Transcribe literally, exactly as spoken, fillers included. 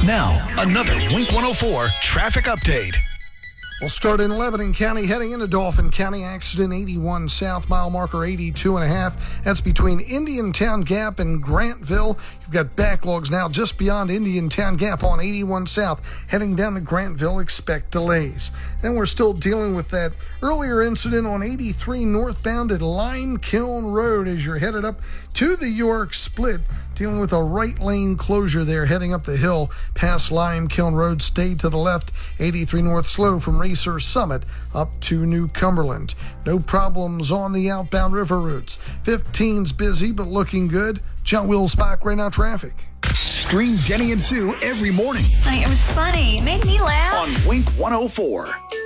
Now, another Wink one oh four traffic update. We'll start in Lebanon County, heading into Dauphin County. Accident eighty-one south, mile marker eighty-two and a half. That's between Indiantown Gap and Grantville. You've got backlogs now just beyond Indiantown Gap on eighty-one south. Heading down to Grantville, expect delays. Then we're still dealing with that earlier incident on eighty-three northbound at Lime Kiln Road as you're headed up to the York Split. Dealing with a right lane closure there, heading up the hill past Lime Kiln Road. Stay to the left, eighty-three north slow from Racer Summit up to New Cumberland. No problems on the outbound river routes. fifteen's busy but looking good. John Wills-Bach, right now traffic. Stream Jenny and Sue every morning It was funny. It made me laugh. on Wink one oh four.